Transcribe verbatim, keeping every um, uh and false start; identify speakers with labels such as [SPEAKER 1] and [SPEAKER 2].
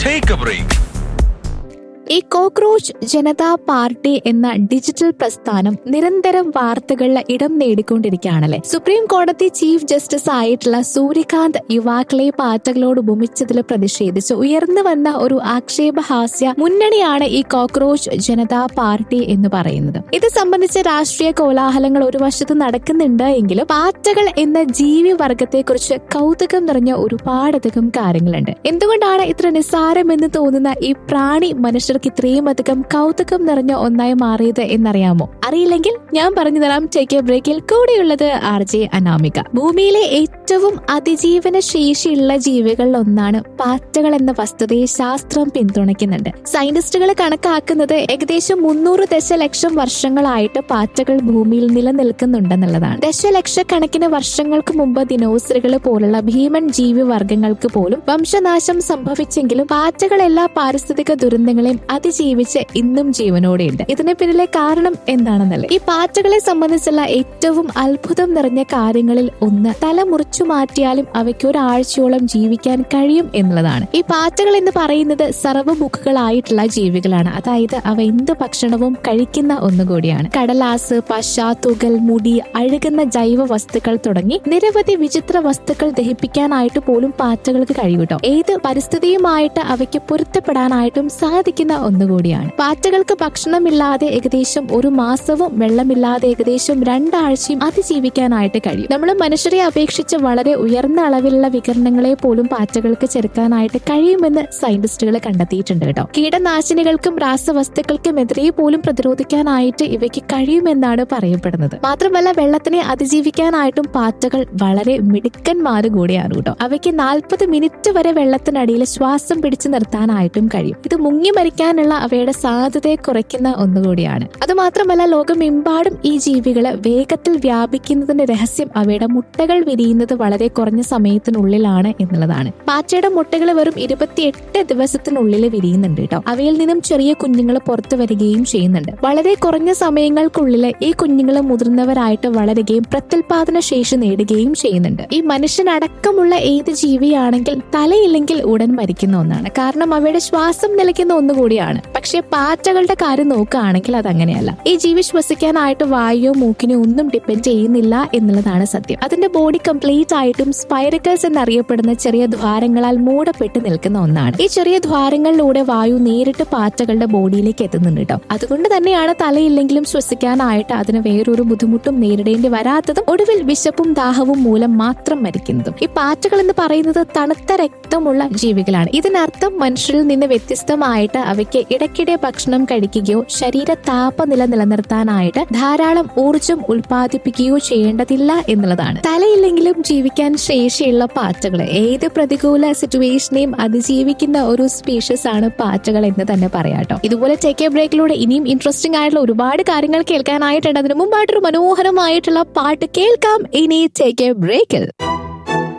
[SPEAKER 1] Take a break.
[SPEAKER 2] ഈ cockroach Janata party എന്ന digital പ്രസ്ഥാനം നിരന്തരം വാർത്തകളിൽ ഇടം നേടിക്കൊണ്ടിരിക്കുകയാണല്ലേ. സുപ്രീം കോടതി ചീഫ് ജസ്റ്റിസ് ആയിട്ടുള്ള സൂര്യകാന്ത് യുവാക്കളെ പാറ്റകളോട് ഉപമിച്ചതിൽ പ്രതിഷേധിച്ച് ഉയർന്നു വന്ന ഒരു ആക്ഷേപഹാസ്യ മുന്നണിയാണ് ഈ കോക്രോച്ച് ജനതാ പാർട്ടി എന്ന് പറയുന്നത്. ഇത് സംബന്ധിച്ച രാഷ്ട്രീയ കോലാഹലങ്ങൾ ഒരു വശത്ത് നടക്കുന്നുണ്ട് എങ്കിലും പാറ്റകൾ എന്ന ജീവി വർഗത്തെക്കുറിച്ച് കൗതുകം നിറഞ്ഞ ഒരുപാടധികം കാര്യങ്ങളുണ്ട്. എന്തുകൊണ്ടാണ് ഇത്ര നിസ്സാരമെന്ന് തോന്നുന്ന ഈ പ്രാണി മനുഷ്യർ ഇത്രയും അധികം കൗതുകം നിറഞ്ഞ ഒന്നായി മാറിയത് എന്നറിയാമോ? അറിയില്ലെങ്കിൽ ഞാൻ പറഞ്ഞു തരാം. ടേക്ക് എ ബ്രേക്കിൽ കൂടെയുള്ളത് ആർ ജെ അനാമിക. ഭൂമിയിലെ ഏറ്റവും അതിജീവന ശേഷിയുള്ള ജീവികളിൽ ഒന്നാണ് പാറ്റകൾ എന്ന വസ്തുതയെ ശാസ്ത്രം പിന്തുണയ്ക്കുന്നുണ്ട്. സയന്റിസ്റ്റുകൾ കണക്കാക്കുന്നത് ഏകദേശം മുന്നൂറ് ദശലക്ഷം വർഷങ്ങളായിട്ട് പാറ്റകൾ ഭൂമിയിൽ നിലനിൽക്കുന്നുണ്ടെന്നുള്ളതാണ്. ദശലക്ഷക്കണക്കിന് വർഷങ്ങൾക്ക് മുമ്പ് ദിനോസറുകൾ പോലുള്ള ഭീമൻ ജീവി വർഗങ്ങൾക്ക് പോലും വംശനാശം സംഭവിച്ചെങ്കിലും പാറ്റകൾ എല്ലാ പാരിസ്ഥിതിക ദുരന്തങ്ങളെയും അതിജീവിച്ച് ഇന്നും ജീവനോടെയുണ്ട്. ഇതിന് പിന്നിലെ കാരണം എന്താണെന്നല്ലേ? ഈ പാറ്റകളെ സംബന്ധിച്ചുള്ള ഏറ്റവും അത്ഭുതം നിറഞ്ഞ കാര്യങ്ങളിൽ ഒന്ന് തല മുറിച്ചു മാറ്റിയാലും അവയ്ക്ക് ഒരാഴ്ചയോളം ജീവിക്കാൻ കഴിയും എന്നുള്ളതാണ്. ഈ പാറ്റകൾ എന്ന് പറയുന്നത് സർവ്വമുഖങ്ങളായിട്ടുള്ള ജീവികളാണ്. അതായത് അവ എന്ത് ഭക്ഷണവും കഴിക്കുന്ന ഒന്നുകൂടിയാണ്. കടലാസ്, പശ, തുകൽ, മുടി, അഴുകുന്ന ജൈവ വസ്തുക്കൾ തുടങ്ങി നിരവധി വിചിത്ര വസ്തുക്കൾ ദഹിപ്പിക്കാനായിട്ട് പോലും പാറ്റകൾക്ക് കഴിയൂട്ടോ. ഏത് പരിസ്ഥിതിയുമായിട്ട് അവയ്ക്ക് പൊരുത്തപ്പെടാനായിട്ടും സാധിക്കുന്ന ഒന്നുകൂടിയാണ്. പാറ്റകൾക്ക് ഭക്ഷണമില്ലാതെ ഏകദേശം ഒരു മാസവും വെള്ളമില്ലാതെ ഏകദേശം രണ്ടാഴ്ചയും അതിജീവിക്കാനായിട്ട് കഴിയും. നമ്മൾ മനുഷ്യരെ അപേക്ഷിച്ച് വളരെ ഉയർന്ന അളവിലുള്ള വികിരണങ്ങളെ പോലും പാറ്റകൾക്ക് ചെറുക്കാനായിട്ട് കഴിയുമെന്ന് സയന്റിസ്റ്റുകൾ കണ്ടെത്തിയിട്ടുണ്ട് കേട്ടോ. കീടനാശിനികൾക്കും രാസവസ്തുക്കൾക്കും എതിരെ പോലും പ്രതിരോധിക്കാനായിട്ട് ഇവയ്ക്ക് കഴിയുമെന്നാണ് പറയപ്പെടുന്നത്. മാത്രമല്ല വെള്ളത്തിനെ അതിജീവിക്കാനായിട്ടും പാറ്റകൾ വളരെ മിടുക്കന്മാര് കൂടിയാണ് കേട്ടോ. അവയ്ക്ക് നാൽപ്പത് മിനിറ്റ് വരെ വെള്ളത്തിനടിയിൽ ശ്വാസം പിടിച്ചു നിർത്താനായിട്ടും കഴിയും. ഇത് മുങ്ങി മരിക്കാനുള്ള അവയുടെ സാധ്യതയെ കുറയ്ക്കുന്ന ഒന്നുകൂടിയാണ്. അതുമാത്രമല്ല ലോകമെമ്പാടും ഈ ജീവികള് വേഗത്തിൽ വ്യാപിക്കുന്നതിന്റെ രഹസ്യം അവയുടെ മുട്ടകൾ വിരിയുന്നത് വളരെ കുറഞ്ഞ സമയത്തിനുള്ളിലാണ് എന്നുള്ളതാണ്. പാറ്റയുടെ മുട്ടകൾ വെറും ഇരുപത്തിയെട്ട് ദിവസത്തിനുള്ളിൽ വിരിയുന്നുണ്ട് കേട്ടോ. അവയിൽ നിന്നും ചെറിയ കുഞ്ഞുങ്ങൾ പുറത്തു വരികയും ചെയ്യുന്നുണ്ട്. വളരെ കുറഞ്ഞ സമയങ്ങൾക്കുള്ളിൽ ഈ കുഞ്ഞുങ്ങൾ മുതിർന്നവരായിട്ട് വളരുകയും പ്രത്യുൽപാദന ശേഷി നേടുകയും ചെയ്യുന്നുണ്ട്. ഈ മനുഷ്യനടക്കമുള്ള ഏത് ജീവിയാണെങ്കിൽ തലയില്ലെങ്കിൽ ഉടൻ മരിക്കുന്ന ഒന്നാണ്. കാരണം അവയുടെ ശ്വാസം നിലയ്ക്കുന്ന ഒന്നുകൂടിയാണ്. പക്ഷെ പാറ്റകളുടെ കാര്യം നോക്കുകയാണെങ്കിൽ അതങ്ങനെയല്ല. ഈ ജീവി ശ്വസിക്കാനായിട്ട് വായുവോ മൂക്കിനോ ഒന്നും ഡിപ്പെൻഡ് ചെയ്യുന്നില്ല എന്നുള്ളതാണ് സത്യം. അതിന്റെ ബോഡി കംപ്ലീറ്റ് ആയിട്ടും സ്പൈറക്കൽസ് എന്നറിയപ്പെടുന്ന ചെറിയ ദ്വാരങ്ങളാൽ മൂടപ്പെട്ട് നിൽക്കുന്ന ഒന്നാണ്. ഈ ചെറിയ ദ്വാരങ്ങളിലൂടെ വായു നേരിട്ട് പാറ്റകളുടെ ബോഡിയിലേക്ക് എത്തുന്നുണ്ട് കേട്ടോ. അതുകൊണ്ട് തന്നെയാണ് തലയില്ലെങ്കിലും ശ്വസിക്കാനായിട്ട് അതിന് വേറൊരു ബുദ്ധിമുട്ടും നേരിടേണ്ടി വരാത്തതും ഒടുവിൽ വിശപ്പും ദാഹവും മൂലം മാത്രം മരിക്കുന്നതും. ഈ പാറ്റകൾ എന്ന് പറയുന്നത് തണുത്ത രക്തമുള്ള ജീവികളാണ്. ഇതിനർത്ഥം മനുഷ്യരിൽ നിന്ന് വ്യത്യസ്തമായിട്ട് അവയ്ക്ക് ഇടയ്ക്കിടെ ഭക്ഷണം കഴിക്കുകയോ ശരീര താപനില നിലനിർത്താനായിട്ട് ധാരാളം ഊർജം ഉൽപ്പാദിപ്പിക്കുകയോ ചെയ്യേണ്ടതില്ല എന്നുള്ളതാണ്. തലയില്ലെങ്കിലും ജീവിക്കാൻ ശേഷിയുള്ള പാറ്റകൾ ഏത് പ്രതികൂല സിറ്റുവേഷനെയും അതിജീവിക്കുന്ന ഒരു സ്പീഷീസ് ആണ് പാറ്റകൾ എന്ന് തന്നെ പറയാട്ടോ. ഇതുപോലെ ടേക്ക് എ ബ്രേക്കിലൂടെ ഇനിയും ഇൻട്രസ്റ്റിംഗ് ആയിട്ടുള്ള ഒരുപാട് കാര്യങ്ങൾ കേൾക്കാനായിട്ടുണ്ട്. അതിന് മുമ്പായിട്ടൊരു മനോഹരമായിട്ടുള്ള പാട്ട് കേൾക്കാം. ഇനി ടേക്ക് എ ബ്രേക്കിൽ